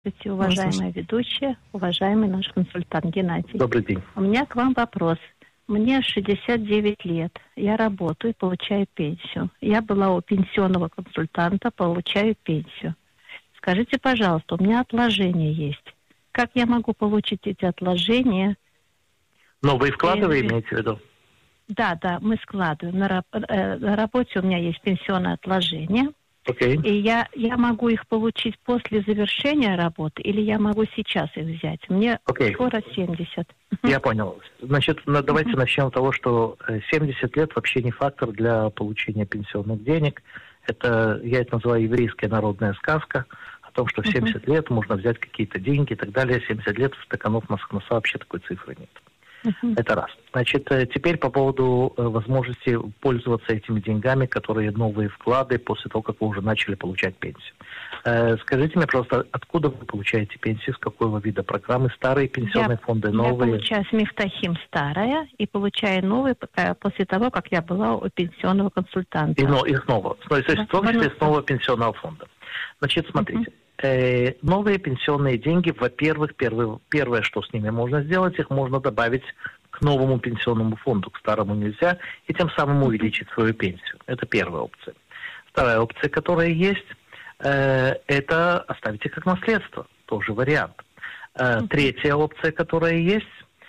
Здравствуйте, уважаемая ведущая, уважаемый наш консультант Геннадий. Добрый день. У меня к вам вопрос. Мне 69 лет. Я работаю, получаю пенсию. Я была у пенсионного консультанта, получаю пенсию. Скажите, пожалуйста, у меня отложения есть. Как я могу получить эти отложения? Новые вклады вы имеете в виду? Да, мы складываем. На работе у меня есть пенсионное отложение. Okay. И я могу их получить после завершения работы, или я могу сейчас их взять? Мне скоро 70. Я понял. Значит, давайте начнем с того, что 70 лет вообще не фактор для получения пенсионных денег. Я это называю еврейская народная сказка о том, что в 70 лет можно взять какие-то деньги и так далее. 70 лет в стаканов Москва вообще такой цифры нет. Это раз. Значит, теперь по поводу возможности пользоваться этими деньгами, которые новые вклады после того, как вы уже начали получать пенсию. Скажите мне просто, откуда вы получаете пенсию, с какого вида программы? Старые пенсионные фонды, новые? Я получаю с Мифтахим старая и получаю новые после того, как я была у пенсионного консультанта. И снова. То есть в том числе снова пенсионного фонда. Значит, смотрите. Новые пенсионные деньги, во-первых, первое, что с ними можно сделать, их можно добавить к новому пенсионному фонду, к старому нельзя, и тем самым увеличить свою пенсию. Это первая опция. Вторая опция, которая есть, это оставить их как наследство, тоже вариант. Третья опция, которая есть,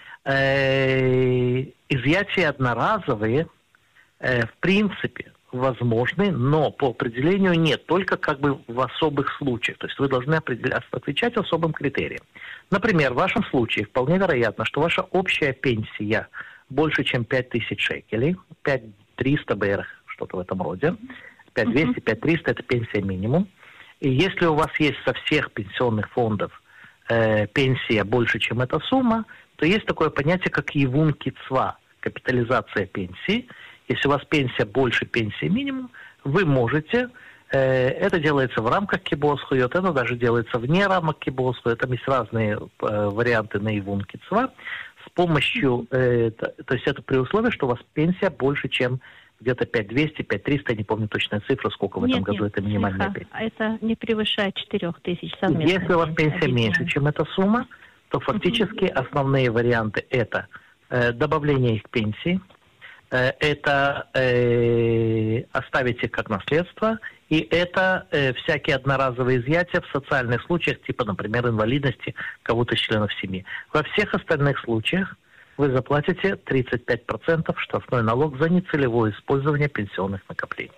изъятия одноразовые, в принципе, возможны, но по определению нет, только как бы в особых случаях. То есть вы должны отвечать особым критериям. Например, в вашем случае вполне вероятно, что ваша общая пенсия больше, чем 5000 шекелей, 5300 БР, что-то в этом роде. 5200, 5300 это пенсия минимум. И если у вас есть со всех пенсионных фондов пенсия больше, чем эта сумма, то есть такое понятие, как евун кицва, капитализация пенсии. Если у вас пенсия больше пенсии минимум, вы можете, это делается в рамках кибосхуйот, это даже делается вне рамок кибосхуйот, там есть разные варианты на ивун кицва, с помощью, то есть это при условии, что у вас пенсия больше, чем где-то 5200, 5300, я не помню точную цифру, сколько в этом году это минимальная пенсия. Это не превышает 4000 совместно. Если у вас пенсия меньше, чем эта сумма, то фактически основные варианты это добавление их к пенсии, это оставить их как наследство, и это всякие одноразовые изъятия в социальных случаях, типа, например, инвалидности кого-то из членов семьи. Во всех остальных случаях вы заплатите 35% штрафной налог за нецелевое использование пенсионных накоплений.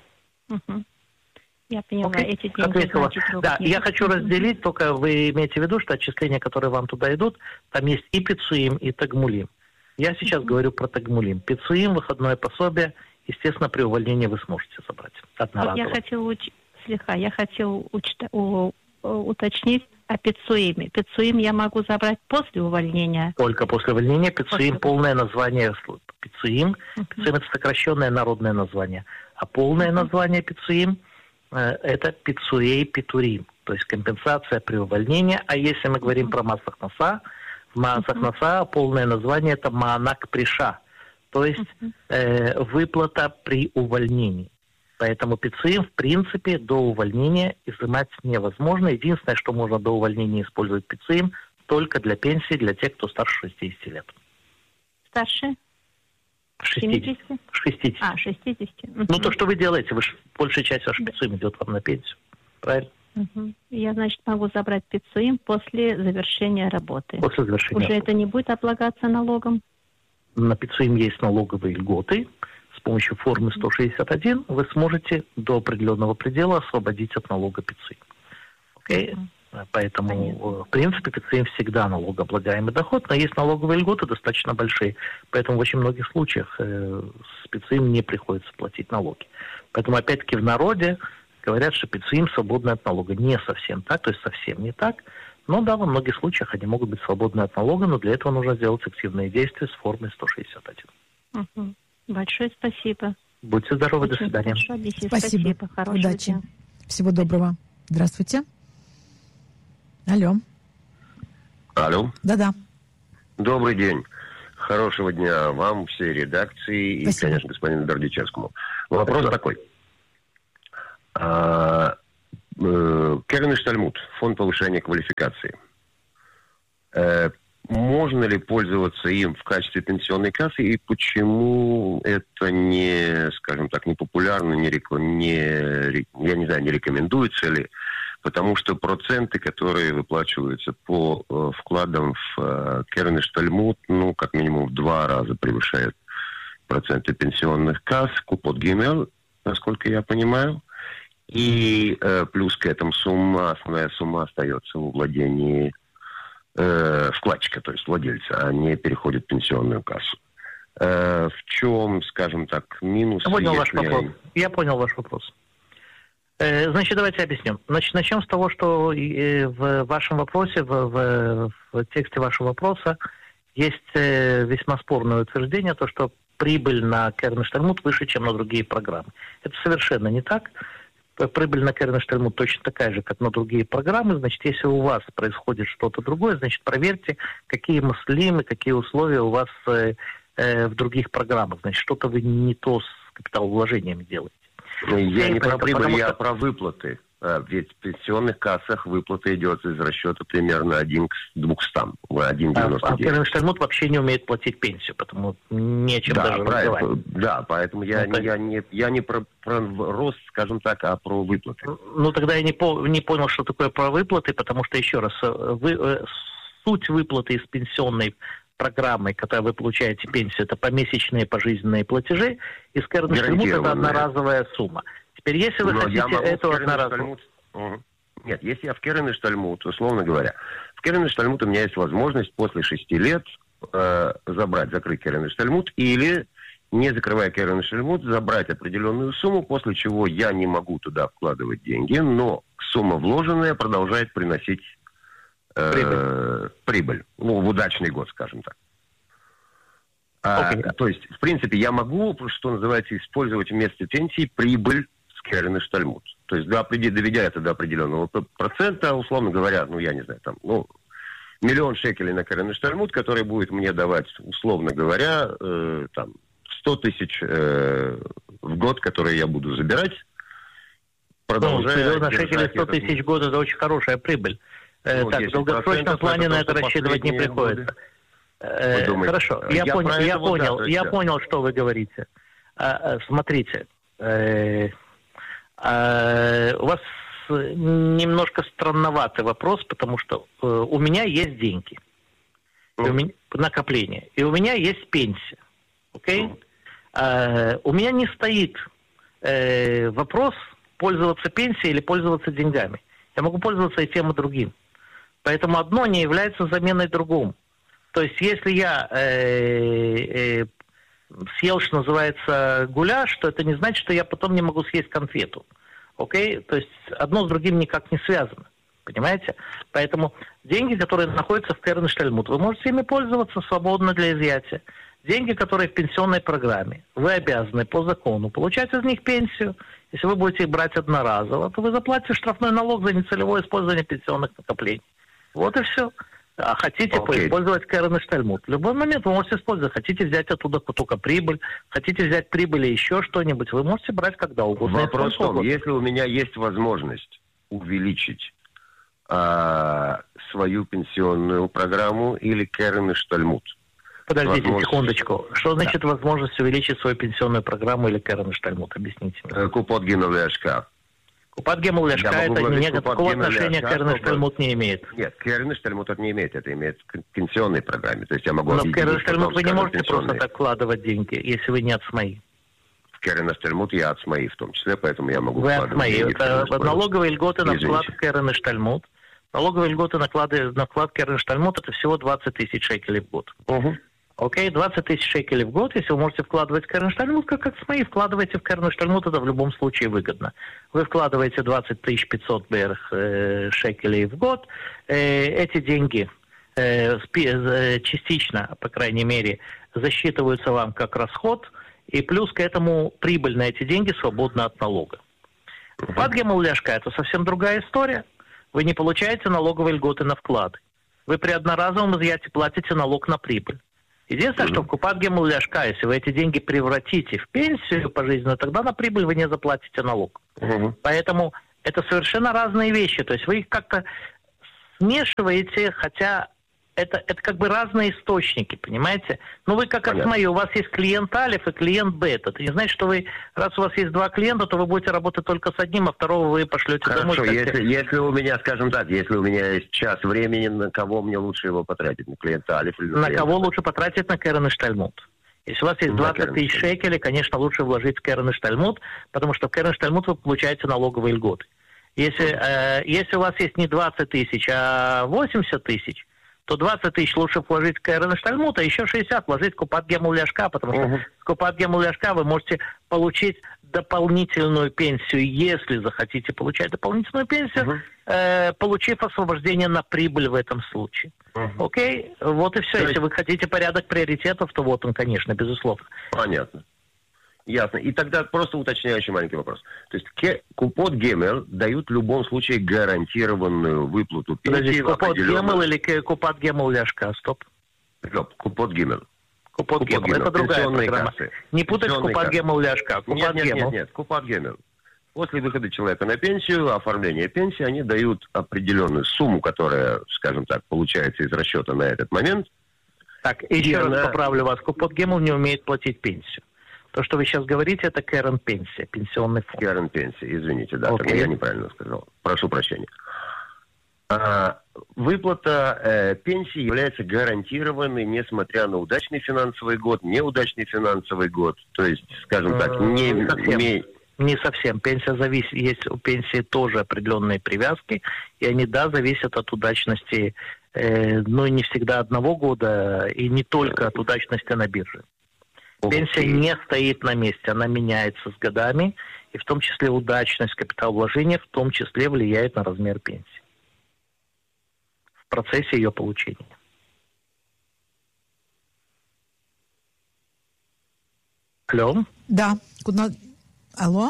Я поняла, эти деньги значит, да, я хочу разделить, только вы имеете в виду, что отчисления, которые вам туда идут, там есть и пицуим, и тагмулим. Я сейчас говорю про тагмулим. Пицуим, выходное пособие, естественно, при увольнении вы сможете забрать. Я хотел уточнить о пицуиме. Пицуим я могу забрать после увольнения? Только после увольнения. Пицуим, полное название пицуим. Пицуим – это сокращенное народное название. А полное название пицуим – это пицуей питурим. То есть компенсация при увольнении. А если мы говорим про мас ахноса, мас ахноса, полное название это маанак приша, то есть выплата при увольнении. Поэтому пицуим, в принципе, до увольнения изымать невозможно. Единственное, что можно до увольнения использовать пицуим, только для пенсии, для тех, кто старше 60 лет. Старше? 60. 60. 60. Ну, то, что вы делаете, большая часть вашей пицуим идет вам на пенсию. Правильно? Я, значит, могу забрать пицуим после завершения работы. После завершения Уже это не будет облагаться налогом? На пицуим есть налоговые льготы. С помощью формы 161 вы сможете до определенного предела освободить от налога пицуим. Окей? Поэтому, в принципе, пицуим всегда налогооблагаемый доход, но есть налоговые льготы достаточно большие. Поэтому в очень многих случаях с пицуим не приходится платить налоги. Поэтому, опять-таки, в народе говорят, что пицуим свободны от налога. Не совсем так, то есть совсем не так. Но да, во многих случаях они могут быть свободны от налога, но для этого нужно сделать активные действия с формой 161. Большое спасибо. Будьте здоровы, до свидания. Спасибо. Удачи. Дня. Всего доброго. Здравствуйте. Алло. Да-да. Добрый день. Хорошего дня вам, всей редакции и, конечно, господину Бердичевскому. Вопрос такой. Керен Штальмут, фонд повышения квалификации. Можно ли пользоваться им в качестве пенсионной кассы и почему это не, скажем так, не популярно, не рекомендуется ли? Потому что проценты, которые выплачиваются по вкладам в Керен Штальмут, как минимум в 2 раза превышают проценты пенсионных касс, Купот Гиммел, насколько я понимаю. И плюс к этому основная сумма остается в владении вкладчика, то есть владельца, а не переходит в пенсионную кассу. В чем, скажем так, минус? Я понял ваш вопрос. Значит, давайте объясним. Начнем с того, что в вашем вопросе, в тексте вашего вопроса есть весьма спорное утверждение, то, что прибыль на Керен Штальмут выше, чем на другие программы. Это совершенно не так. Прибыль на Керен Штальмут точно такая же, как на другие программы. Значит, если у вас происходит что-то другое, значит, проверьте, какие маслимы, какие условия у вас в других программах. Значит, что-то вы не то с капиталовложениями делаете. Я не про прибыль, я про выплаты. Ведь в пенсионных кассах выплата идет из расчета примерно 1 к 200. 1,99. А Керен Штальмут вообще не умеет платить пенсию, потому нечем даже разговаривать. Да, поэтому я не про рост, скажем так, а про выплаты. Тогда я не понял, что такое про выплаты, потому что, еще раз, суть выплаты из пенсионной программы, когда вы получаете пенсию, это помесячные пожизненные платежи, из Керен Штальмут это одноразовая сумма. Теперь, если вы хотите эту одноразовую... Нет, если я в Керен Штальмут, условно говоря, в Керен Штальмут у меня есть возможность после 6 лет закрыть Керен Штальмут или, не закрывая Керен Штальмут, забрать определенную сумму, после чего я не могу туда вкладывать деньги, но сумма вложенная продолжает приносить прибыль. В удачный год, скажем так. То есть, в принципе, я могу, что называется, использовать вместо пенсии прибыль с Керен Штальмут. То есть, доведя это до определенного процента, условно говоря, я не знаю, 1 миллион шекелей на Керен Штальмут, который будет мне давать, условно говоря, 100 тысяч в год, которые я буду забирать, продолжая... Миллион шекелей 100 тысяч в год – это очень хорошая прибыль. В долгосрочном плане на это рассчитывать не приходится. Хорошо, я понял, что вы говорите. Смотрите, у вас немножко странноватый вопрос, потому что у меня есть деньги, накопления, и у меня есть пенсия. Окей? У меня не стоит вопрос пользоваться пенсией или пользоваться деньгами. Я могу пользоваться и тем, и другим. Поэтому одно не является заменой другому. То есть, если я съел, что называется, гуляш, то это не значит, что я потом не могу съесть конфету. Окей? То есть, одно с другим никак не связано. Понимаете? Поэтому деньги, которые находятся в Керен Штальмут, вы можете ими пользоваться свободно для изъятия. Деньги, которые в пенсионной программе, вы обязаны по закону получать из них пенсию. Если вы будете их брать одноразово, то вы заплатите штрафной налог за нецелевое использование пенсионных накоплений. Вот и все. А хотите поиспользовать Керен Штальмут, в любой момент вы можете использовать. Хотите взять оттуда только прибыль, хотите взять прибыль или еще что-нибудь, вы можете брать когда угодно. Вопрос в том, если у меня есть возможность увеличить свою пенсионную программу или Керен Штальмут. Подождите секундочку. Что значит возможность увеличить свою пенсионную программу или Керен Штальмут? Объясните мне. Купот Гиммел Ляшка. Купат Гиммел Ляшка это никакого отношения к Керен Штальмут не имеет. Нет, Керен Штальмут это не имеет. Это имеет к пенсионной программе. То есть я могу... Но в Керен Штальмут вы не можете просто так вкладывать деньги, если вы не от СМАИ. В Керен Штальмут я от СМАИ в том числе, поэтому я могу вкладывать деньги. Это налоговые льготы на вклад в Керен Штальмут. Налоговые льготы на вклад Керен Штальмут это всего 20 тысяч шекелей в год. Окей, 20 тысяч шекелей в год, если вы можете вкладывать в Керен Штальмут, как СМАИ, вкладываете в Керен Штальмут, это в любом случае выгодно. Вы вкладываете 20 500 шекелей в год, эти деньги частично, по крайней мере, засчитываются вам как расход, и плюс к этому прибыль на эти деньги свободна от налога. Купат Гиммел Ляшка это совсем другая история. Вы не получаете налоговые льготы на вклады. Вы при одноразовом изъятии платите налог на прибыль. Единственное, что в Купат Гиммел Ляшка, если вы эти деньги превратите в пенсию пожизненную, тогда на прибыль вы не заплатите налог. Поэтому это совершенно разные вещи. То есть вы их как-то смешиваете, хотя это как бы разные источники, понимаете? Ну, вы как СМИ, у вас есть клиент Алиф и клиент Бета. Это не значит, что вы, раз у вас есть два клиента, то вы будете работать только с одним, а второго вы пошлете домой. Хорошо, если у меня, скажем так, если у меня есть час времени, на кого мне лучше его потратить? На клиента Алиф или на кого лучше потратить? На Керен Штальмут. Если у вас есть 20 тысяч шекелей, конечно, лучше вложить в Керен Штальмут, потому что в Керен Штальмут вы получаете налоговые льготы. Если у вас есть не 20 тысяч, а 80 тысяч, то 20 тысяч лучше вложить в Керен Штальмут, а еще 60 вложить в Купат Гемуль Ляшка, потому что с Купат Гемуль Ляшка вы можете получить дополнительную пенсию, если захотите получать дополнительную пенсию, получив освобождение на прибыль в этом случае. Окей? Вот и все. Если вы хотите порядок приоритетов, то вот он, конечно, безусловно. Понятно. Ясно. И тогда просто уточняющий маленький вопрос. То есть Купот Гемель дают в любом случае гарантированную выплату пенсии. Купот Гемель или Купат Гемель Ляшка? Стоп. Купот Гемель. Купот Гемель. Это другая программа. Кассы. Не путать с Купат Гемель Ляшка. Нет. Купат Гемель. После выхода человека на пенсию, оформления пенсии, они дают определенную сумму, которая, скажем так, получается из расчета на этот момент. Так, еще раз поправлю вас. Купот Гемель не умеет платить пенсию. То, что вы сейчас говорите, это Керен пенсия, пенсионный фонд. Керен пенсия, извините, да, тогда я неправильно сказал. Прошу прощения. Выплата пенсии является гарантированной, несмотря на удачный финансовый год, неудачный финансовый год. То есть, скажем так, не совсем. Пенсия зависит, есть у пенсии тоже определенные привязки, и они, да, зависят от удачности, но не всегда одного года, и не только от удачности на бирже. Пенсия не стоит на месте, она меняется с годами, и в том числе удачность капиталовложения в том числе влияет на размер пенсии в процессе ее получения. Алло? Да. Алло?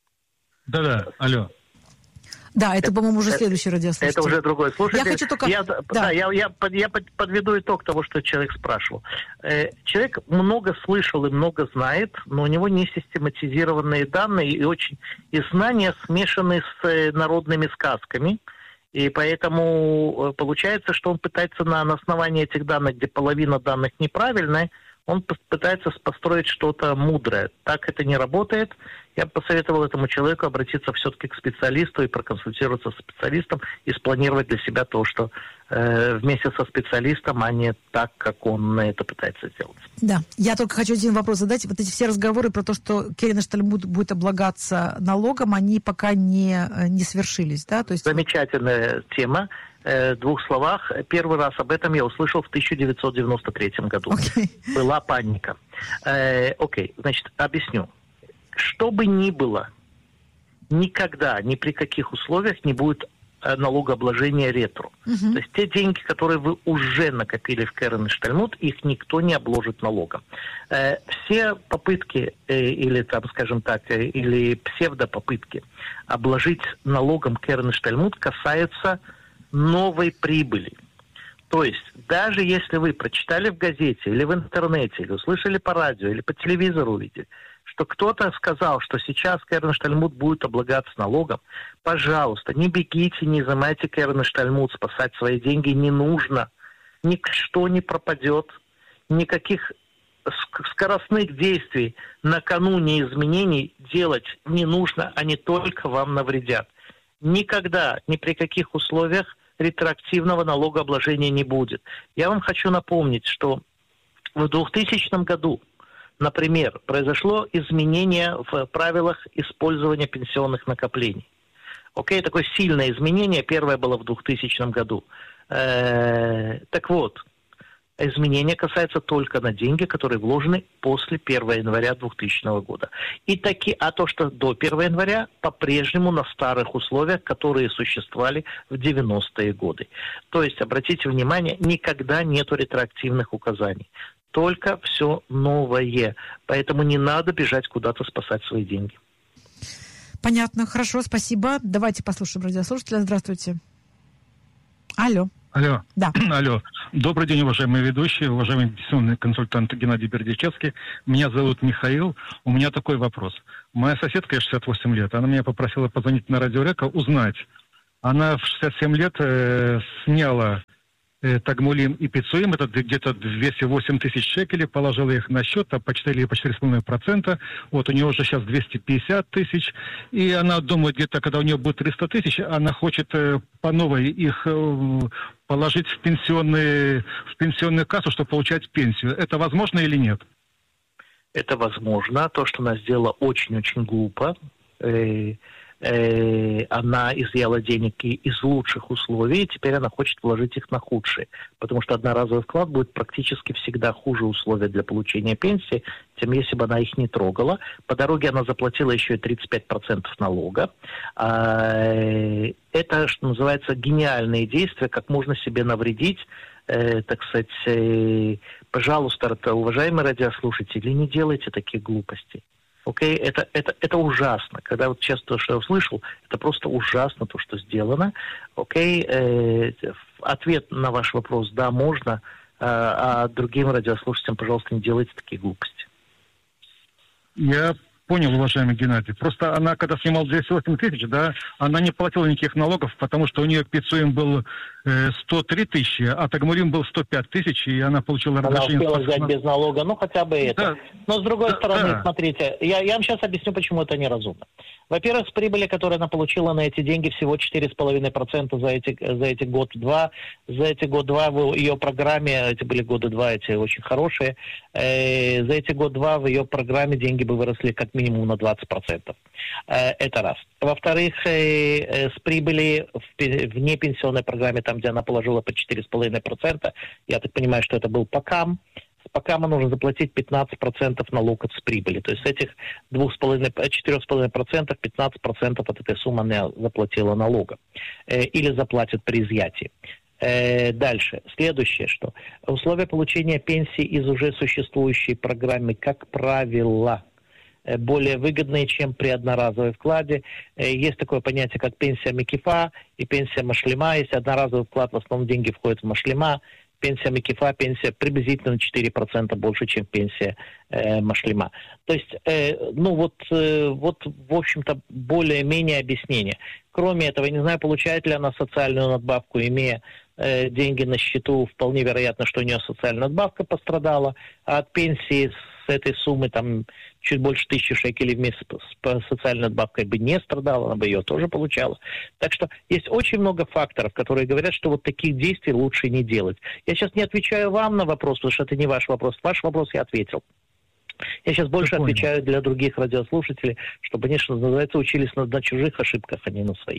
Да, алло. Да, это, по-моему, уже следующий радиослушатель. Это уже другой слушатель. Я хочу только... Я подведу итог того, что человек спрашивал. Человек много слышал и много знает, но у него не систематизированные данные и знания смешаны с народными сказками. И поэтому получается, что он пытается на основании этих данных, где половина данных неправильная, он пытается построить что-то мудрое. Так это не работает. Я бы посоветовал этому человеку обратиться все-таки к специалисту и проконсультироваться с специалистом и спланировать для себя то, что вместе со специалистом, а не так, как он это пытается сделать. Да, я только хочу один вопрос задать. Вот эти все разговоры про то, что Керен Штальмут будет облагаться налогом, они пока не свершились, да? То есть... Замечательная тема. В двух словах. Первый раз об этом я услышал в 1993 году. Была паника. Значит, объясню. Что бы ни было, никогда, ни при каких условиях не будет налогообложения ретро. То есть те деньги, которые вы уже накопили в Керен Штальмут, их никто не обложит налогом. Все попытки, или там, скажем так, или псевдопопытки обложить налогом Керен Штальмут касаются новой прибыли. То есть, даже если вы прочитали в газете, или в интернете, или услышали по радио, или по телевизору увидели, что кто-то сказал, что сейчас Керен Штальмут будет облагаться налогом, пожалуйста, не бегите, не изымайте Керен Штальмут, спасать свои деньги не нужно. Ничто не пропадет, никаких скоростных действий накануне изменений делать не нужно, они только вам навредят. Никогда, ни при каких условиях ретроактивного налогообложения не будет. Я вам хочу напомнить, что в 2000 году, например, произошло изменение в правилах использования пенсионных накоплений. Такое сильное изменение. Первое было в 2000 году. Так вот, изменение касается только на деньги, которые вложены после 1 января 2000 года. А то, что до 1 января, по-прежнему на старых условиях, которые существовали в 90-е годы. То есть, обратите внимание, никогда нету ретроактивных указаний. Только все новое. Поэтому не надо бежать куда-то спасать свои деньги. Понятно, хорошо, спасибо. Давайте послушаем радиослушателя. Здравствуйте. Алло. Алло. Да. Алло. Добрый день, уважаемые ведущие, уважаемый пенсионный консультант Геннадий Бердичевский. Меня зовут Михаил. У меня такой вопрос. Моя соседка, ей 68 лет, она меня попросила позвонить на Радио Река, узнать. Она в 67 лет сняла Тагмулим и Пицуим, это где-то 208 тысяч шекелей, положила их на счет, по 4,5%. Вот у нее уже сейчас 250 тысяч. И она думает, где-то, когда у нее будет 300 тысяч, она хочет по новой их положить в пенсионную кассу, чтобы получать пенсию. Это возможно или нет? Это возможно. То, что она сделала, очень-очень глупо. Она изъяла денег из лучших условий, и теперь она хочет вложить их на худшие. Потому что одноразовый вклад будет практически всегда хуже условия для получения пенсии, чем если бы она их не трогала. По дороге она заплатила еще и 35% налога. Это, что называется, гениальные действия, как можно себе навредить. Так сказать, пожалуйста, уважаемые радиослушатели, не делайте таких глупостей. Окей, это ужасно. Когда вот сейчас то, что я услышал, это просто ужасно, то, что сделано. Окей, ответ на ваш вопрос, да, можно, а другим радиослушателям, пожалуйста, не делайте такие глупости. Я понял, уважаемый Геннадий. Просто она, когда снимала 208 тысяч, да, она не платила никаких налогов, потому что у нее Пицуим был 103 тысячи, а Тагмулим был 105 тысяч, и она получила разрешение. Она успела взять без налога, ну хотя бы это. Да. Но с другой стороны, да. Смотрите, я вам сейчас объясню, почему это неразумно. Во-первых, с прибыли, которую она получила на эти деньги, всего 4,5% за эти год-два. За эти год-два в ее программе, эти были года два, эти очень хорошие, за эти год-два в ее программе деньги бы выросли как минимум на 20%. Это раз. Во-вторых, с прибыли в непенсионной программе, там, где она положила по 4,5%, я так понимаю, что это был ПАКАМ, с ПАКАМа нужно заплатить 15% налог с прибыли. То есть с этих 4,5%, 15% от этой суммы она заплатила налога. Или заплатит при изъятии. Дальше. Следующее, что условия получения пенсии из уже существующей программы, как правило, более выгодные, чем при одноразовом вкладе. Есть такое понятие, как пенсия Мекифа и пенсия Машлима. Если одноразовый вклад, в основном деньги входят в Машлима. Пенсия Мекифа, пенсия приблизительно на 4% больше, чем пенсия Машлима. То есть, вот, в общем-то, более-менее объяснение. Кроме этого, я не знаю, получает ли она социальную надбавку, имея деньги на счету, вполне вероятно, что у нее социальная надбавка пострадала, а от пенсии с этой суммы там чуть больше 1000 шекелей в месяц с социальной надбавкой бы не страдала, она бы ее тоже получала. Так что есть очень много факторов, которые говорят, что вот таких действий лучше не делать. Я сейчас не отвечаю вам на вопрос, потому что это не ваш вопрос. Ваш вопрос я ответил. Я сейчас больше отвечаю для других радиослушателей, чтобы они, что называется, учились на чужих ошибках, а не на своих.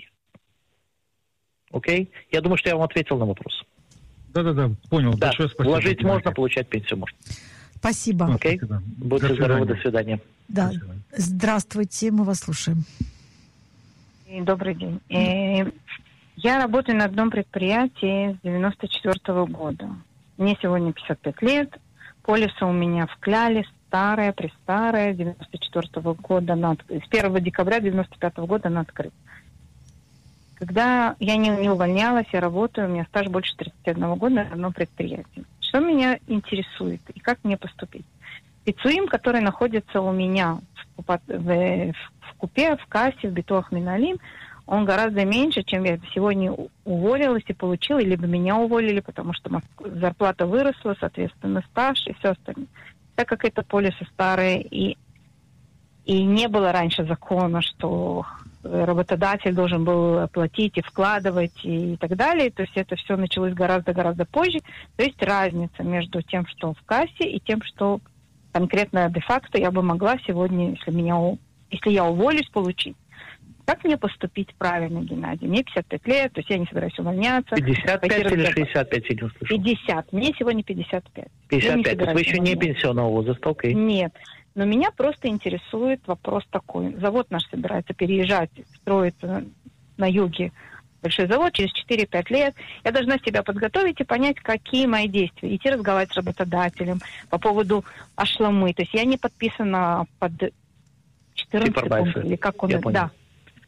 Окей? Я думаю, что я вам ответил на вопрос. Да, понял. Да. Большое спасибо. Вложить можно, получать пенсию можно. Спасибо. Окей? Будьте здоровы, до свидания. Да. Здравствуйте, мы вас слушаем. Добрый день. Я работаю на одном предприятии с 1994 года. Мне сегодня 55 лет. Полисы у меня вкляли, старое, престарое, 1994 года, с 1 декабря 1995 года она открыта. Когда я не увольнялась, я работаю, у меня стаж больше 31 года на одном предприятии. Что меня интересует и как мне поступить? Пицуим, который находится у меня в купе, в кассе, в Битуах Миналим, он гораздо меньше, чем я сегодня уволилась и получила, либо меня уволили, потому что зарплата выросла, соответственно, стаж и все остальное. Так как это полисы старые, и не было раньше закона, что работодатель должен был платить и вкладывать и так далее, то есть это все началось гораздо-гораздо позже. То есть разница между тем, что в кассе, и тем, что конкретно де-факто я бы могла сегодня, если я уволюсь, получить. Как мне поступить правильно, Геннадий? Мне 55 лет, то есть я не собираюсь увольняться. 55 или 65, я не услышал? 50. Мне сегодня 55. 55. То есть вы еще не пенсионного возраста, окей? Нет. Но меня просто интересует вопрос такой. Завод наш собирается переезжать, строиться на юге. Большой завод через 4-5 лет. Я должна себя подготовить и понять, какие мои действия. Идти разговаривать с работодателем по поводу ашламы. То есть я не подписана под 14 пункт, или как он... Да.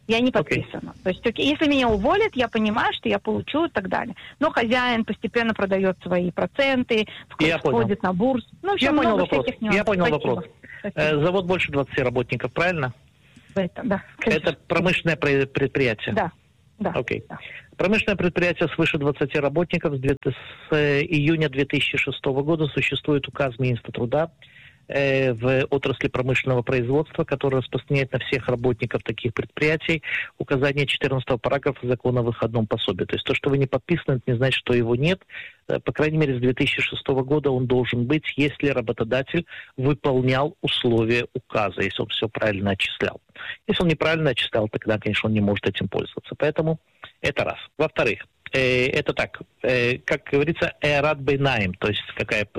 Я не подписана. То есть, если меня уволят, я понимаю, что я получу и так далее. Но хозяин постепенно продает свои проценты, входит на бурсу. Ну, в общем, я понял вопрос. Я понял вопрос. Завод больше 20 работников, правильно? Да. Это промышленное предприятие? Да. Окей. Да. Промышленное предприятие свыше 20 работников. С июня 2006 года существует указ министра труда в отрасли промышленного производства, который распространяет на всех работников таких предприятий указание 14 параграфа закона о выходном пособии. То есть то, что вы не подписаны, это не значит, что его нет. По крайней мере, с 2006 года он должен быть, если работодатель выполнял условия указа, если он все правильно отчислял. Если он неправильно отчислял, тогда, конечно, он не может этим пользоваться. Поэтому это раз. Во-вторых, это так, как говорится, эрат бейнаим, то есть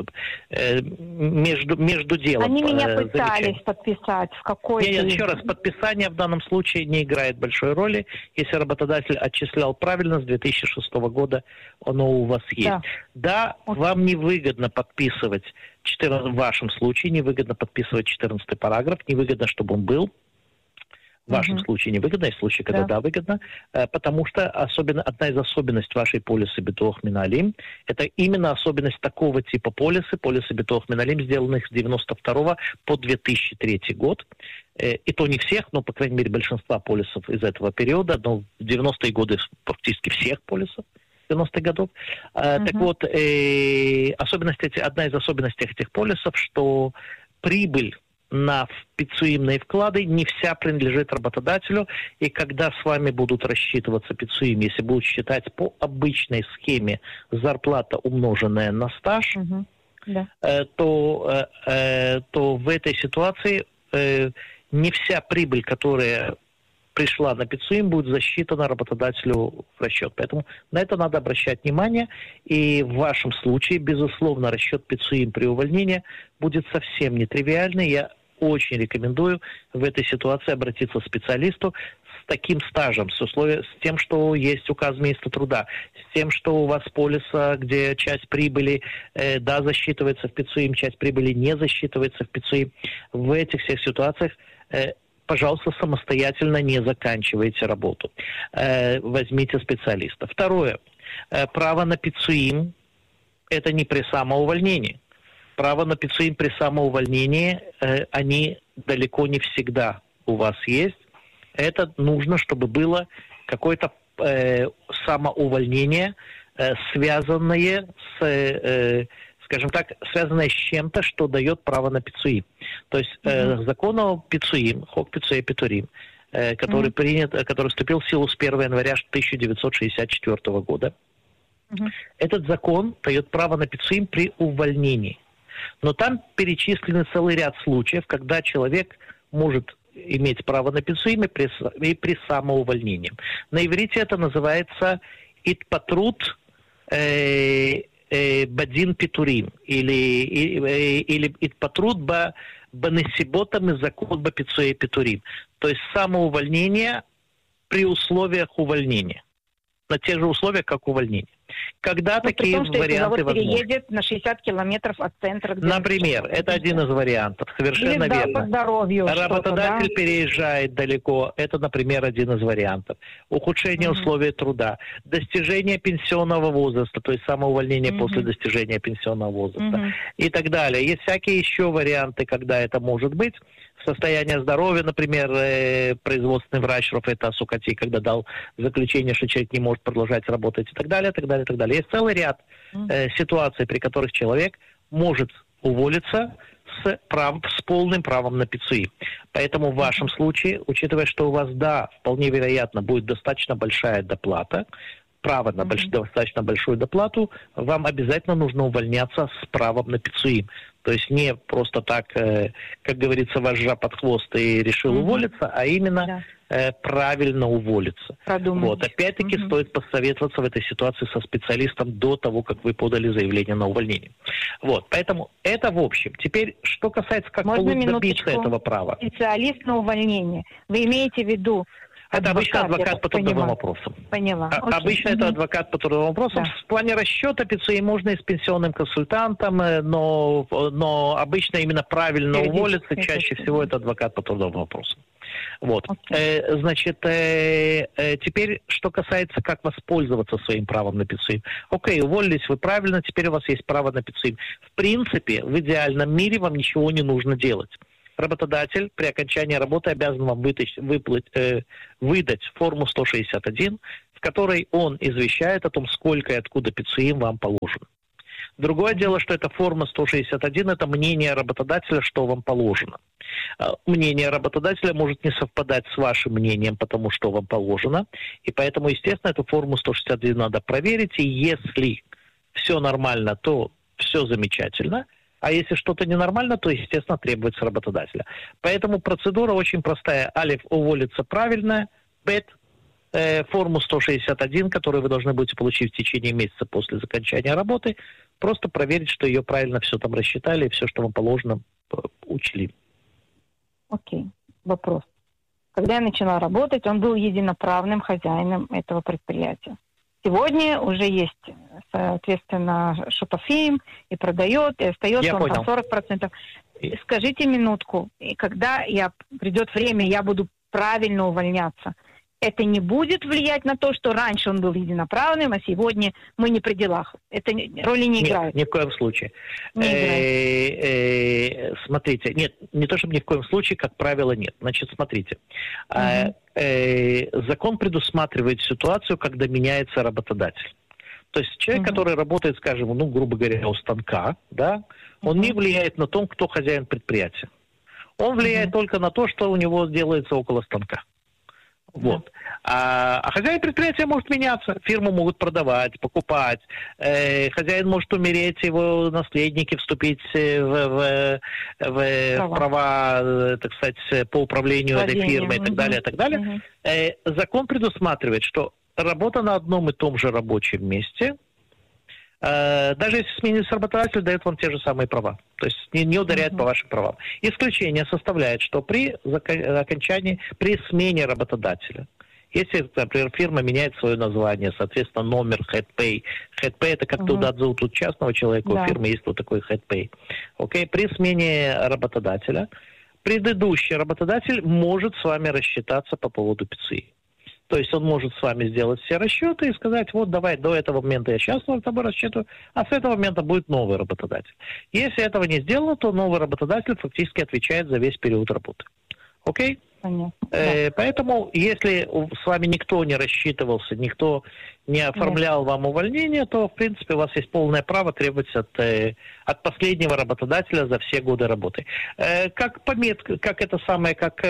между делом. Они меня пытались подписать в какой-то... Нет, еще раз, подписание в данном случае не играет большой роли. Если работодатель отчислял правильно, с 2006 года оно у вас есть. Да, вам невыгодно подписывать, в вашем случае невыгодно подписывать 14 параграф, невыгодно, чтобы он был. В вашем случае невыгодно, есть случаи, когда выгодно, потому что одна из особенностей вашей полисы Битуах Миналим, это именно особенность такого типа полисы Битуах Миналим, сделанных с 92 по 2003 год. И то не всех, но, по крайней мере, большинства полисов из этого периода, но в 90-е годы практически всех полисов 90-х годов. Так вот, одна из особенностей этих полисов, что прибыль на пицуимные вклады не вся принадлежит работодателю, и когда с вами будут рассчитываться пицуим, если будут считать по обычной схеме зарплата, умноженная на стаж, то в этой ситуации не вся прибыль, которая пришла на пицуим, будет засчитана работодателю в расчет. Поэтому на это надо обращать внимание. И в вашем случае, безусловно, расчет пицуим при увольнении будет совсем нетривиальный. Я очень рекомендую в этой ситуации обратиться к специалисту с таким стажем, с тем, что есть указ министра труда, с тем, что у вас полиса, где часть прибыли, засчитывается в пицуим, часть прибыли не засчитывается в пицуим. В этих всех ситуациях пожалуйста, самостоятельно не заканчивайте работу. Возьмите специалиста. Второе. Право на пицуим – это не при самоувольнении. Право на пицуим при самоувольнении, они далеко не всегда у вас есть. Это нужно, чтобы было какое-то самоувольнение, связанное связанное с чем-то, что дает право на пицуим. То есть закон о пицуим, хок пицуя питурим, который вступил в силу с 1 января 1964 года, этот закон дает право на пицуим при увольнении. Но там перечислены целый ряд случаев, когда человек может иметь право на пицуим и при самоувольнении. На иврите это называется итпатрут бадин питурим или итпатрут банесиботам и закон ба пицуя питурим. То есть самоувольнение при условиях увольнения. На тех же условиях, как увольнение. Когда такие варианты возможны? Переедет на 60 километров от центра. Например, это один из вариантов. Совершенно верно. По здоровью. Работодатель переезжает далеко. Это, например, один из вариантов. Ухудшение условий труда. Достижение пенсионного возраста, то есть самоувольнение после достижения пенсионного возраста. И так далее. Есть всякие еще варианты, когда это может быть. Состояние здоровья, например, производственный врач Рафета Сукати, когда дал заключение, что человек не может продолжать работать и так далее, так далее, так далее. Есть целый ряд ситуаций, при которых человек может уволиться с полным правом на пицуим. Поэтому в вашем случае, учитывая, что у вас, вполне вероятно, будет достаточно большая доплата, право на достаточно большую доплату, вам обязательно нужно увольняться с правом на пицуим. То есть не просто так, как говорится, вожжа под хвост и решил уволиться, а именно правильно уволиться. Вот. Опять-таки стоит посоветоваться в этой ситуации со специалистом до того, как вы подали заявление на увольнение. Вот. Поэтому это в общем. Теперь, что касается, как добиться этого права. Специалист на увольнение. Вы имеете в виду это обычно адвокат по трудовым вопросам. Поняла. Обычно это адвокат по трудовым вопросам. В плане расчета пицуим можно и с пенсионным консультантом, но обычно именно правильно уволиться чаще всего это адвокат по трудовым вопросам. Вот. Значит, теперь, что касается, как воспользоваться своим правом на ПИЦИМ. Окей, уволились вы правильно, теперь у вас есть право на ПИЦИМ. В принципе, в идеальном мире вам ничего не нужно делать. Работодатель при окончании работы обязан вам выдать форму 161, в которой он извещает о том, сколько и откуда ПИЦИМ вам положено. Другое дело, что эта форма 161 – это мнение работодателя, что вам положено. Мнение работодателя может не совпадать с вашим мнением, потому что вам положено. И поэтому, естественно, эту форму 161 надо проверить. И если все нормально, то все замечательно. А если что-то ненормально, то, естественно, требуется работодателя. Поэтому процедура очень простая. Алиф, уволиться правильно. Бет, форму 161, которую вы должны будете получить в течение месяца после окончания работы, просто проверить, что ее правильно все там рассчитали, и все, что вам положено, учли. Окей. Вопрос. Когда я начала работать, он был единоправным хозяином этого предприятия. Сегодня уже есть, соответственно, шутофим, и продает, и остается он там 40%. Скажите минутку, и когда придет время, я буду правильно увольняться, это не будет влиять на то, что раньше он был единоправным, а сегодня мы не при делах? Это роли не играет? Нет, ни в коем случае. Смотрите, нет, не то чтобы ни в коем случае, как правило, нет. Значит, смотрите. Закон предусматривает ситуацию, когда меняется работодатель. То есть человек, который работает, скажем, грубо говоря, у станка, да, он не влияет на то, кто хозяин предприятия. Он влияет только на то, что у него делается около станка. Вот. А хозяин предприятия может меняться. Фирму могут продавать, покупать. Хозяин может умереть, его наследники вступить в права, так сказать, по управлению этой фирмой и так далее, и так далее. Закон предусматривает, что работа на одном и том же рабочем месте, даже если сменится работодатель, дает вам те же самые права. То есть не ударяет по вашим правам. Исключение составляет, что при смене работодателя, если, например, фирма меняет свое название, соответственно, номер HeadPay. HeadPay это как туда зовут тут частного человека, у фирмы есть вот такой HeadPay. Окей? При смене работодателя, предыдущий работодатель может с вами рассчитаться по поводу ПЦИ. То есть он может с вами сделать все расчеты и сказать, вот давай до этого момента я сейчас с тобой рассчитываю, а с этого момента будет новый работодатель. Если этого не сделано, то новый работодатель фактически отвечает за весь период работы. Окей? Понятно. Поэтому, если с вами никто не рассчитывался, никто не оформлял вам увольнение, то, в принципе, у вас есть полное право требовать от последнего работодателя за все годы работы. Как пометка, как это самое, как...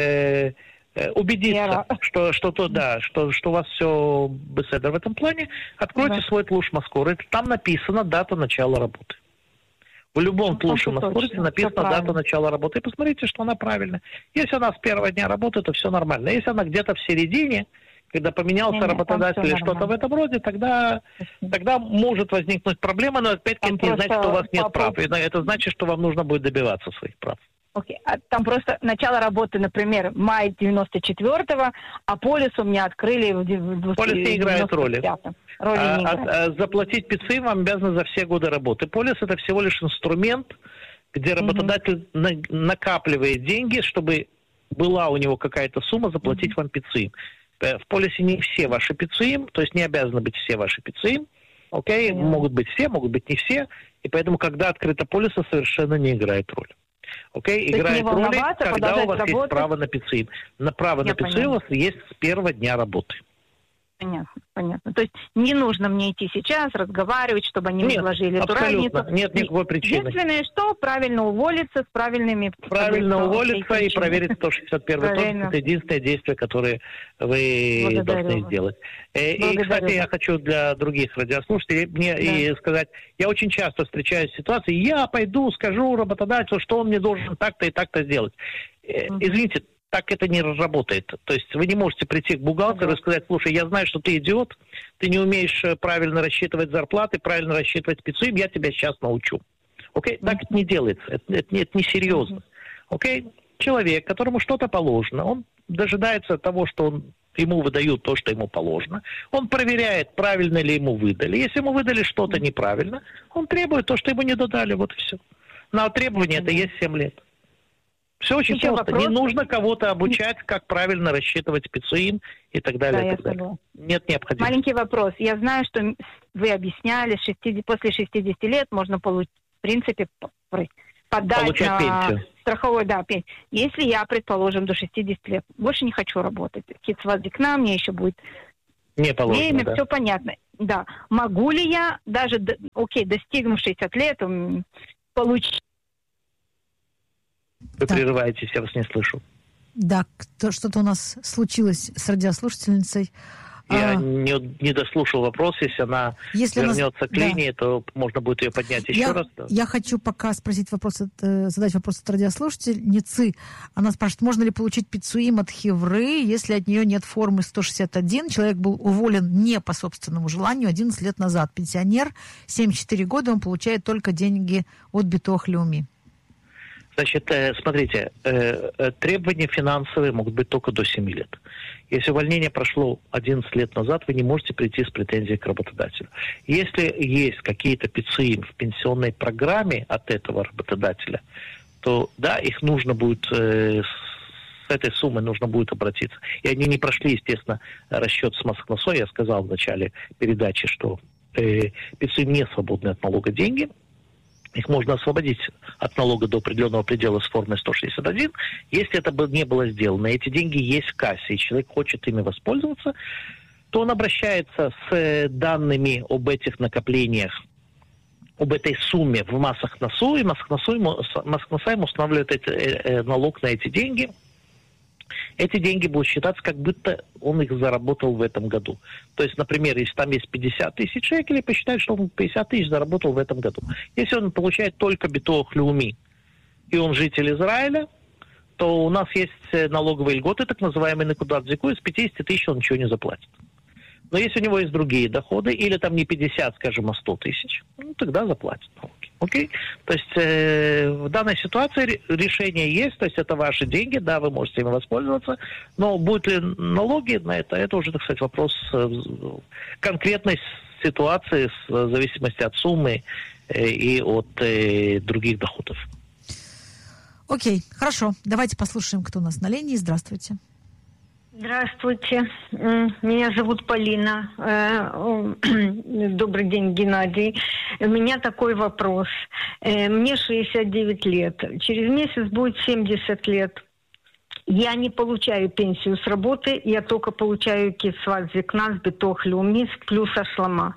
убедиться, что у вас все беседа в этом плане, откройте свой тлуш Маскоры. Там написана дата начала работы. В любом тлуше Маскоры написана дата начала работы. И посмотрите, что она правильная. Если она с первого дня работы, то все нормально. Если она где-то в середине, когда поменялся работодатель или что-то в этом роде, тогда может возникнуть проблема, но опять-таки это не значит, что у вас нет прав. Это значит, что вам нужно будет добиваться своих прав. Окей. А там просто начало работы, например, май 94-го, а полис у меня открыли в 95-м. Полис не играет роли. Заплатить ПЦИМ вам обязаны за все годы работы. Полис – это всего лишь инструмент, где работодатель накапливает деньги, чтобы была у него какая-то сумма заплатить вам ПЦИМ. В полисе не все ваши ПЦИМ, то есть не обязаны быть все ваши ПЦИМ. Окей? Могут быть все, могут быть не все. И поэтому, когда открыто полиса, совершенно не играет роль. Окей, играет роль, когда у вас есть право на ПЦИМ. Право на ПЦИМ у вас есть с первого дня работы. Понятно. То есть не нужно мне идти сейчас, разговаривать, чтобы они предложили эту разницу. Нет никакой причины. Единственное, что правильно уволиться с правильными... Правильно уволиться и проверить 161 тон. Это единственное действие, которое вы должны сделать. И, кстати, я хочу для других радиослушателей сказать, я очень часто встречаюсь с ситуацией, я пойду, скажу работодателю, что он мне должен так-то и так-то сделать. Извините, так это не работает. То есть вы не можете прийти к бухгалтеру и сказать, слушай, я знаю, что ты идиот, ты не умеешь правильно рассчитывать зарплаты, правильно рассчитывать ПЦИМ, я тебя сейчас научу. Окей? Так это не делается. Это не серьезно. Окей? Человек, которому что-то положено, он дожидается того, что ему выдают то, что ему положено. Он проверяет, правильно ли ему выдали. Если ему выдали что-то неправильно, он требует то, что ему не додали. Вот и все. Но требование это есть 7 лет. Все очень Еще просто. вопрос? Не нужно кого-то обучать, как правильно рассчитывать пицуим и так далее. Да, и так далее. Нет необходимости. Маленький вопрос. Я знаю, что вы объясняли, после 60 лет можно получить, в принципе, подать Получать пенсию. Страховой, да, пенсию. Если я, предположим, до 60 лет больше не хочу работать, кицват зикна, мне еще будет Не положено, время, да. все понятно. Да. Могу ли я, даже, достигнув 60 лет, получить... Вы прерываетесь, я вас не слышу. Да, что-то у нас случилось с радиослушательницей. Я не дослушал вопрос. Если она вернется к линии, то можно будет ее поднять еще раз. Да. Я хочу пока задать вопрос от радиослушательницы. Она спрашивает, можно ли получить пицуим от хевры, если от нее нет формы 161. Человек был уволен не по собственному желанию 11 лет назад. Пенсионер, 74 года, он получает только деньги от Битох Леуми. Значит, смотрите, требования финансовые могут быть только до 7 лет. Если увольнение прошло 11 лет назад, вы не можете прийти с претензией к работодателю. Если есть какие-то пицуим в пенсионной программе от этого работодателя, то да, их нужно будет, с этой суммой нужно будет обратиться. И они не прошли, естественно, расчет с Маскносой. Я сказал в начале передачи, что пицуим не свободны от налога деньги. Их можно освободить от налога до определенного предела с формой 161. Если это не было сделано, эти деньги есть в кассе, и человек хочет ими воспользоваться, то он обращается с данными об этих накоплениях, об этой сумме в Маскносу, и Маскноса ему устанавливает налог на эти деньги. Эти деньги будут считаться, как будто он их заработал в этом году. То есть, например, если там есть 50 тысяч шекелей, посчитают, что он 50 тысяч заработал в этом году. Если он получает только битох леуми, и он житель Израиля, то у нас есть налоговые льготы, так называемые накудат зику, из 50 тысяч он ничего не заплатит. Но если у него есть другие доходы, или там не 50, скажем, а 100 тысяч, ну, тогда заплатит налоги. Окей? То есть в данной ситуации решение есть, то есть это ваши деньги, да, вы можете ими воспользоваться, но будут ли налоги на это уже, так сказать, вопрос конкретной ситуации в зависимости от суммы и от других доходов. Окей, хорошо. Давайте послушаем, кто у нас на линии. Здравствуйте. Здравствуйте, меня зовут Полина. Добрый день, Геннадий. У меня такой вопрос. Мне 69 лет. Через месяц будет 70 лет. Я не получаю пенсию с работы, я только получаю кицват зикна с битох леуми плюс ашлама.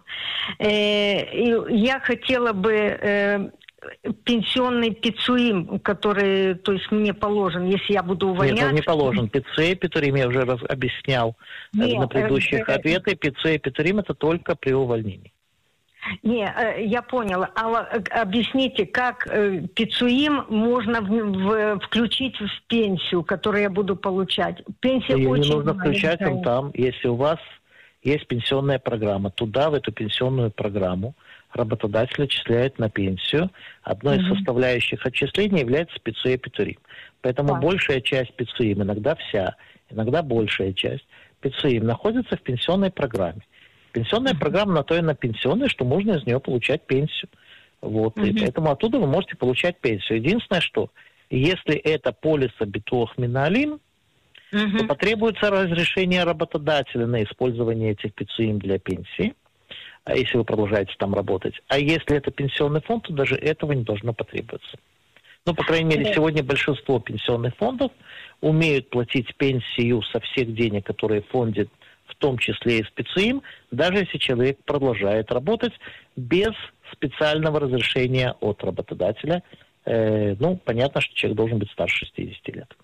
Я хотела бы... пенсионный пицуим, который, то есть, мне положен, если я буду увольняться. Нет, он не положен. Пицуим, пицурим я уже объяснял на предыдущих ответах. Пицуим, пицурим это только при увольнении. Не, я поняла. А объясните, как пицуим можно включить в пенсию, которую я буду получать? Пенсия ее очень не нужно включать, он там. Если у вас есть пенсионная программа, туда, в эту пенсионную программу, работодатель отчисляет на пенсию. Одной из составляющих отчисления является пицуим пицурим. Поэтому большая часть пицуим, иногда вся, иногда большая часть пицуим находится в пенсионной программе. Пенсионная программа на то и на пенсионной, что можно из нее получать пенсию. Вот. И поэтому оттуда вы можете получать пенсию. Единственное, что если это полиса битох миналим, то потребуется разрешение работодателя на использование этих пицуим для пенсии, если вы продолжаете там работать. А если это пенсионный фонд, то даже этого не должно потребоваться. Ну, по крайней мере, сегодня большинство пенсионных фондов умеют платить пенсию со всех денег, которые в фонде, в том числе и специм, даже если человек продолжает работать без специального разрешения от работодателя. Ну, понятно, что человек должен быть старше 60 лет.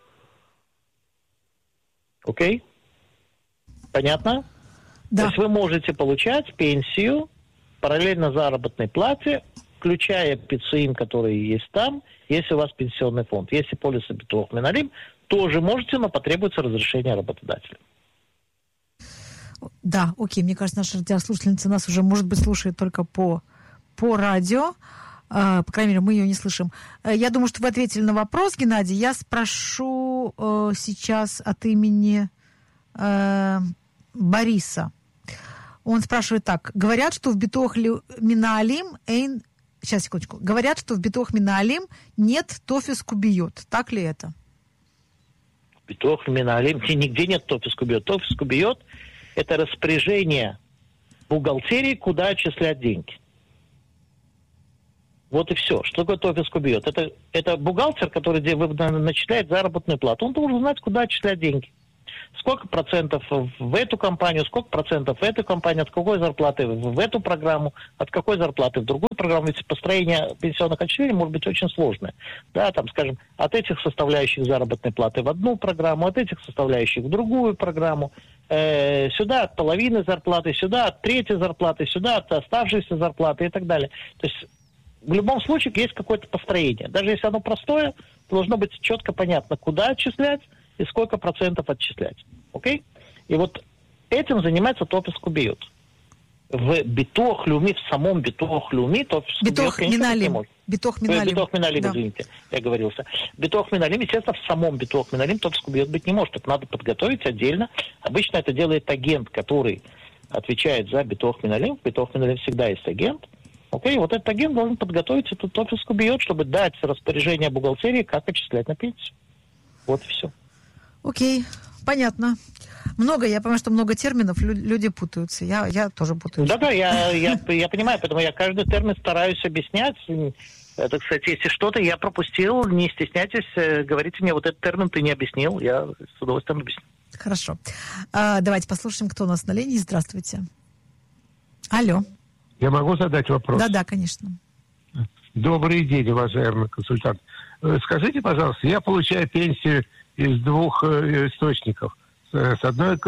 Окей? Понятно? Да. То есть вы можете получать пенсию параллельно заработной плате, включая пицуим, которые есть там, если у вас пенсионный фонд. Если полиса битох миналим, тоже можете, но потребуется разрешение работодателя. Да, окей, мне кажется, наша радиослушательница нас уже, может быть, слушает только по радио. По крайней мере, мы ее не слышим. Я думаю, что вы ответили на вопрос, Геннадий. Я спрошу сейчас от имени Бориса. Он спрашивает так. Говорят, что в битох минаалим Говорят, что в битох минаалим нет тофис кубиот. Так ли это? Битох Миналим. Нигде нет Тофис Кубиот. Тофис Кубиот – это распоряжение бухгалтерии, куда отчислять деньги. Вот и все. Что такое Тофис Кубиот? Это бухгалтер, который начисляет заработную плату. Он должен знать, куда отчислять деньги. Сколько процентов в эту компанию, сколько процентов в эту компанию, от какой зарплаты в эту программу, от какой зарплаты в другую программу. Ведь построение пенсионных отчислений может быть очень сложное. Да, там, скажем, от этих составляющих заработной платы в одну программу, от этих составляющих в другую программу. Сюда от половины зарплаты, сюда от трети зарплаты, сюда от оставшейся зарплаты и так далее. То есть в любом случае есть какое-то построение. Даже если оно простое, должно быть четко понятно, куда отчислять и сколько процентов отчислять. Окей? И вот этим занимается Тофис Кубиот. В Битох Леуми, в самом Битох Леуми, Тофис Кубиот, конечно, не может. Битох Миналим, да. Извините, я оговорился. Битох Миналим, естественно, в самом Битох Миналим Тофис Кубиот быть не может. Это надо подготовить отдельно. Обычно это делает агент, который отвечает за Битох Миналим. В Битох Миналим всегда есть агент. Окей, вот этот агент должен подготовить этот Тофис Кубиот, чтобы дать распоряжение бухгалтерии, как отчислять на пенсию. Вот и все. Окей, понятно. Я понимаю, что много терминов, люди путаются. Я тоже путаюсь. Да, я понимаю, поэтому я каждый термин стараюсь объяснять. Это, кстати, если что-то я пропустил, не стесняйтесь, говорите мне, вот этот термин ты не объяснил, я с удовольствием объясню. Хорошо. Давайте послушаем, кто у нас на линии. Здравствуйте. Алло. Я могу задать вопрос? Да, конечно. Добрый день, уважаемый консультант. Скажите, пожалуйста, я получаю пенсию из двух источников. С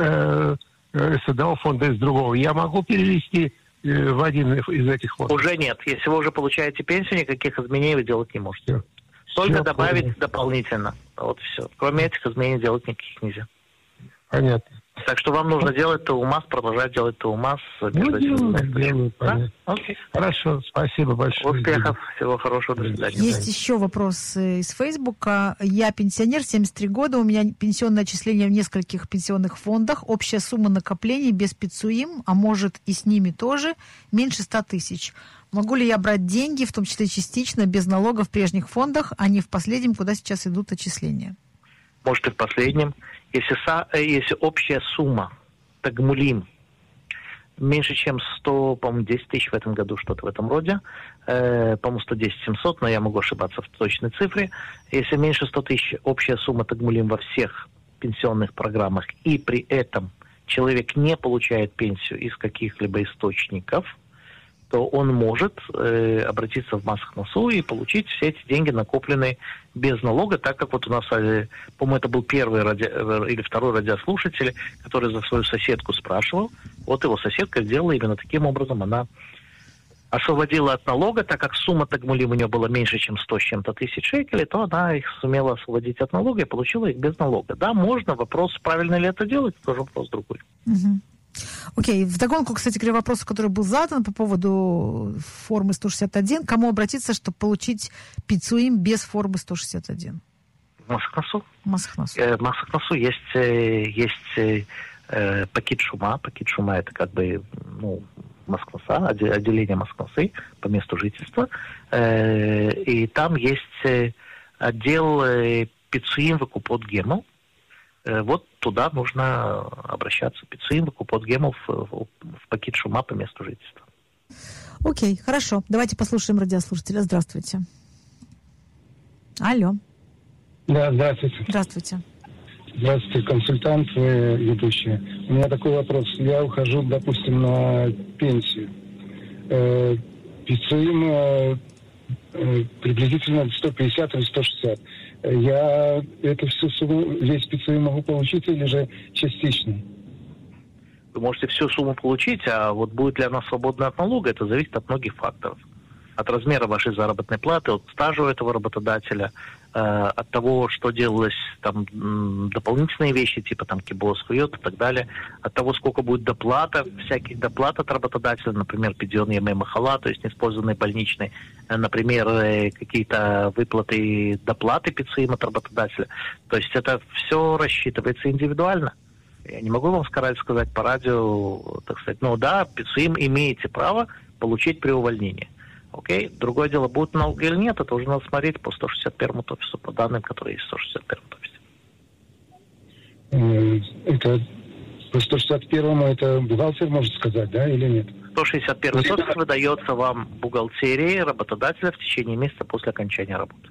одного фонда и с другого. Я могу перевести в один из этих фондов? Уже нет. Если вы уже получаете пенсию, никаких изменений вы делать не можете. Только добавить дополнительно. Вот все. Кроме этих изменений делать никаких нельзя. Понятно. Так что вам нужно делать ТУМАС, продолжать делать ТУМАС. Делаю, понятно. Окей. Хорошо, спасибо большое. Успехов, всего хорошего, до свидания. Есть еще вопрос из Фейсбука. Я пенсионер, 73 года, у меня пенсионное отчисление в нескольких пенсионных фондах, общая сумма накоплений без ПИЦУИМ, а может и с ними тоже, меньше 100 тысяч. Могу ли я брать деньги, в том числе частично, без налога в прежних фондах, а не в последнем, куда сейчас идут отчисления? Может и в последнем. Если общая сумма тагмулим меньше, чем 100, по-моему, 10 тысяч в этом году, что-то в этом роде, по-моему, 110 700, но я могу ошибаться в точной цифре. Если меньше 100 тысяч общая сумма тагмулим во всех пенсионных программах, и при этом человек не получает пенсию из каких-либо источников, то он может обратиться в Масахнасу и получить все эти деньги, накопленные без налога, так как вот у нас, по-моему, это был первый или второй радиослушатель, который за свою соседку спрашивал. Вот его соседка сделала именно таким образом. Она освободила от налога, так как сумма тагмулим у нее была меньше, чем 100 с чем-то тысяч шекелей, то она их сумела освободить от налога и получила их без налога. Да, можно. Вопрос, правильно ли это делать, тоже вопрос другой. Угу. Окей. Вдогонку, кстати говоря, вопрос, который был задан по поводу формы 161. Кому обратиться, чтобы получить ПИЦУИМ без формы 161? Масахнасу. Масахнасу. Масахнасу есть пакет шума. Пакет шума это как бы, Маскнаса, отделение Маскнасы по месту жительства. И там есть отдел ПИЦУИМ выкупот гемл. Вот туда нужно обращаться. ПИЦУИМ выкупот гемл в пакет шума по месту жительства. Окей, хорошо. Давайте послушаем радиослушателя. Здравствуйте. Алло. Да, здравствуйте. Здравствуйте. Здравствуйте, консультант, ведущая. У меня такой вопрос. Я ухожу, допустим, на пенсию. ПИЦУИМ приблизительно 150 или 160. Я эту всю сумму, весь ПИЦУИМ могу получить или же частично? Вы можете всю сумму получить, а вот будет ли она свободна от налога, это зависит от многих факторов. От размера вашей заработной платы, от стажа этого работодателя, от того, что делалось, там, дополнительные вещи, типа там кибос, хуйот и так далее, от того, сколько будет доплата, всяких доплат от работодателя, например, пидион ямэ махала, то есть неиспользованный больничный, например, какие-то выплаты, доплаты ПИЦУИМ от работодателя. То есть это все рассчитывается индивидуально. Я не могу вам сказать по радио, так сказать, да, ПИЦУИМ имеете право получить при увольнении. Окей? Другое дело, будет налог или нет, это уже надо смотреть по 161 ТОФИСу, по данным, которые есть в 161 ТОФИСе. Это по 161-му это бухгалтер может сказать, да, или нет? 161 СОС выдается вам бухгалтерии работодателя в течение месяца после окончания работы.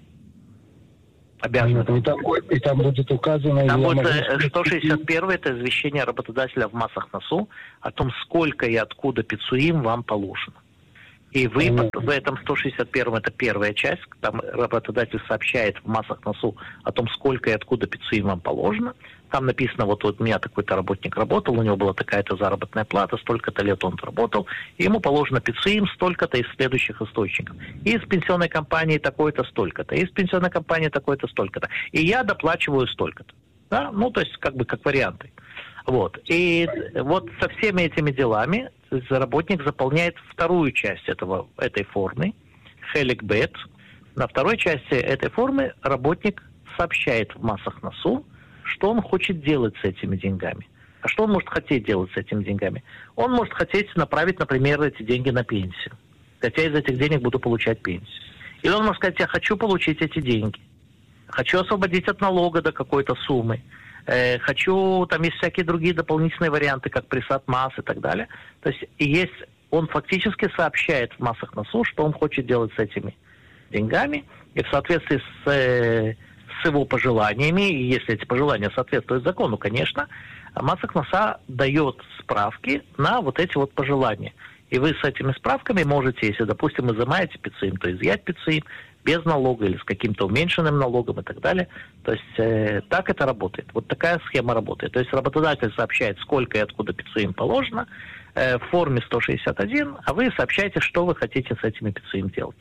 Обязаны. И там будет указано... Там будет 161 это извещение работодателя в массах НАСУ о том, сколько и откуда пицуим вам положено. И вы в этом 161 это первая часть, там работодатель сообщает в массах НАСУ о том, сколько и откуда пицуим вам положено. Там написано, вот у меня такой-то работник работал, у него была такая-то заработная плата, столько-то лет он работал, и ему положено пицуим столько-то из следующих источников. И из пенсионной компании такой-то столько-то, и из пенсионной компании такой-то столько-то. И я доплачиваю столько-то. Да? Ну, то есть, как бы, как варианты. Вот. И вот со всеми этими делами работник заполняет вторую часть этой формы, Хелик Бет. На второй части этой формы работник сообщает в массах НАСУ, что он хочет делать с этими деньгами. А что он может хотеть делать с этими деньгами? Он может хотеть направить, например, эти деньги на пенсию. Хотя из этих денег буду получать пенсию. Или он может сказать, я хочу получить эти деньги. Хочу освободить от налога до какой-то суммы. Хочу, там есть всякие другие дополнительные варианты, как присад масс и так далее. То есть он фактически сообщает в массах НАСУ, что он хочет делать с этими деньгами. И в соответствии с его пожеланиями, и если эти пожелания соответствуют закону, конечно, массах НАСА дает справки на вот эти вот пожелания. И вы с этими справками можете, если, допустим, изымаете пиццим, то изъять пиццим без налога или с каким-то уменьшенным налогом и так далее. То есть так это работает. Вот такая схема работает. То есть работодатель сообщает, сколько и откуда пиццим положено в форме 161, а вы сообщаете, что вы хотите с этими пиццим делать.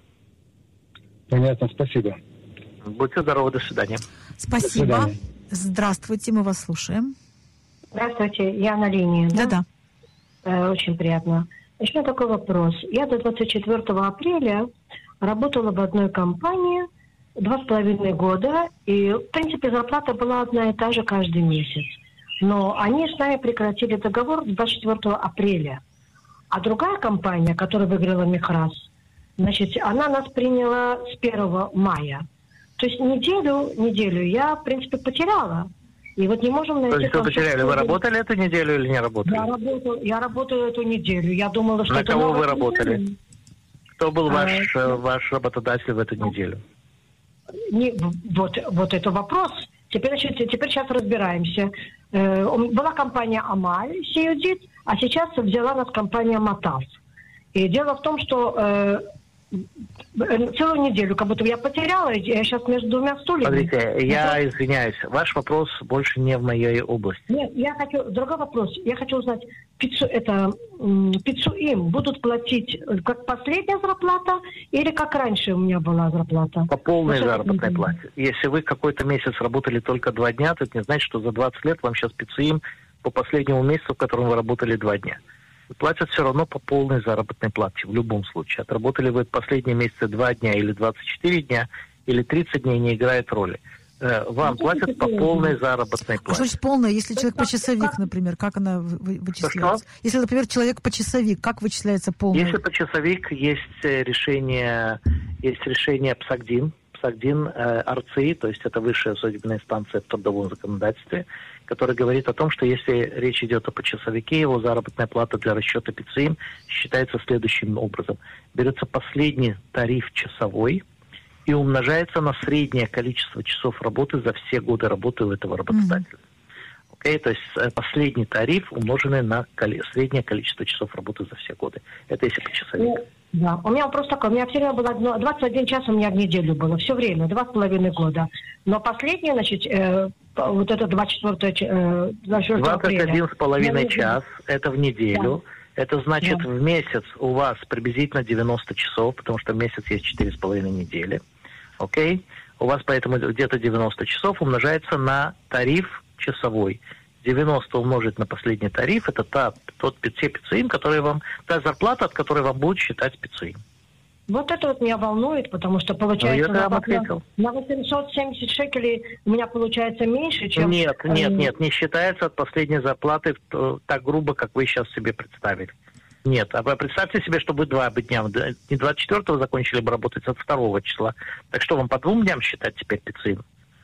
Понятно, спасибо. Будьте здоровы, до свидания. Спасибо. До свидания. Здравствуйте, мы вас слушаем. Здравствуйте, я на линии. Да-да. Очень приятно. Еще у меня такой вопрос. Я до 24 апреля работала в одной компании 2,5 года, и, в принципе, зарплата была одна и та же каждый месяц. Но они с нами прекратили договор 24 апреля. А другая компания, которая выиграла Мехраз, значит, она нас приняла с 1 мая. То есть неделю я, в принципе, потеряла. И вот не можем найти... То есть вы потеряли? Вы работали эту неделю или не работали? Я работала эту неделю. Я думала, что... На кого вы работали? Кто был ваш работодатель в эту неделю? Вот это вопрос. Теперь сейчас разбираемся. Была компания Амаль Сиюдит, а сейчас взяла нас компания Матав. И дело в том, что целую неделю, как будто я потеряла, я сейчас между двумя стульями. Смотрите, я извиняюсь, ваш вопрос больше не в моей области. Нет, другой вопрос. Я хочу узнать, пиццу им будут платить как последняя зарплата или как раньше у меня была зарплата? По полной заработной плате. Если вы какой-то месяц работали только 2 дня, то это не значит, что за 20 лет вам сейчас пиццу им по последнему месяцу, в котором вы работали 2 дня. Платят все равно по полной заработной плате в любом случае. Отработали вы последние месяцы 2 дня или 24 дня, или 30 дней, не играет роли. Вам платят по полной заработной плате. А что значит полная? Если человек почасовик, например, как она вычисляется? Что? Если, например, человек почасовик, как вычисляется полная? Если почасовик, есть решение Псагдин. Псагдин АРЦИ, то есть это высшая судебная инстанция в трудовом законодательстве, который говорит о том, что если речь идет о почасовике, его заработная плата для расчета пиццим считается следующим образом. Берется последний тариф часовой и умножается на среднее количество часов работы за все годы работы у этого работодателя. Okay? То есть последний тариф, умноженный на среднее количество часов работы за все годы. Это если почасовик. Да, у меня вопрос такой. У меня все время было 21 час у меня в неделю было. Все время, 2,5 года. Но последний, значит, вот это 24 21,5 час, это в неделю. Да. Это значит, в месяц у вас приблизительно 90 часов, потому что в месяц есть 4,5 недели. Окей? У вас поэтому где-то 90 часов умножается на тариф часовой. 90 умножить на последний тариф, это те пиццим, которые вам, та зарплата, от которой вам будут считать пиццим. Вот это вот меня волнует, потому что получается на 870 шекелей у меня получается меньше, чем... Нет, не считается от последней зарплаты так грубо, как вы сейчас себе представили. Нет, а вы представьте себе, что будет 2 дня. Не 24-го закончили бы работать, а 2 числа. Так что вам по 2 дням считать теперь пиццим?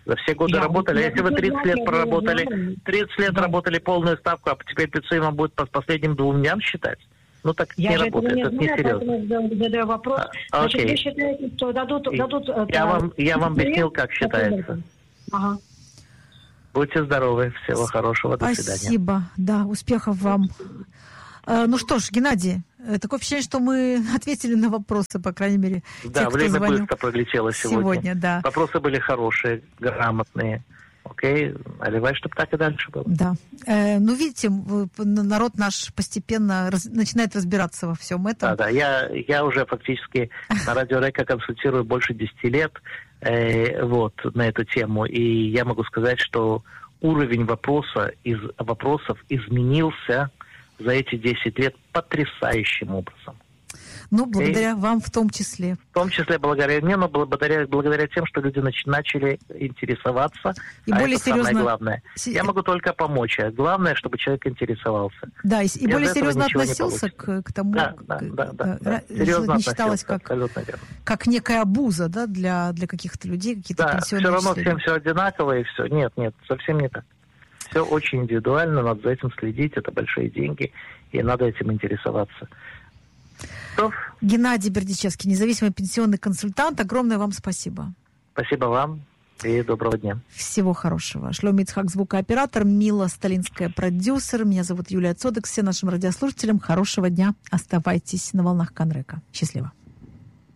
За все годы работали. А если вы 30 лет проработали, 30 лет работали полную ставку, а теперь пиццуемым будет по последним 2 дням считать? Ну так не работает, это несерьезно. Я задаю вопрос. Значит, вы считаете, что дадут... Я вам объяснил, как считается. Ага. Будьте здоровы, всего хорошего, до свидания. Спасибо, да, успехов вам. Ну что ж, Геннадий, такое впечатление, что мы ответили на вопросы, по крайней мере. Да, те, время звонил. быстро пролетело сегодня. Да. Вопросы были хорошие, грамотные. Окей, наливай, чтобы так и дальше было. Да. Ну, видите, народ наш постепенно начинает разбираться во всем этом. Да, я уже фактически на Радио Река консультирую больше 10 лет на эту тему, и я могу сказать, что уровень вопросов изменился за эти 10 лет потрясающим образом. Ну, благодаря вам в том числе. В том числе благодаря мне, но благодаря тем, что люди начали интересоваться. И более это серьезно... самое главное. Я могу только помочь. Главное, чтобы человек интересовался. Да, и более серьезно относился к тому... Да. Серьезно не считалось как некая обуза, да, для каких-то людей, какие-то пенсионные все равно числения. всем все одинаково, и все. Нет, совсем не так. Все очень индивидуально, надо за этим следить, это большие деньги, и надо этим интересоваться. Геннадий Бердичевский, независимый пенсионный консультант. Огромное вам спасибо. Спасибо вам и доброго дня. Всего хорошего. Шломи Ицхак, звукооператор, Мила Сталинская, продюсер. Меня зовут Юлия Цодек. Всем нашим радиослушателям хорошего дня. Оставайтесь на волнах Канрека. Счастливо.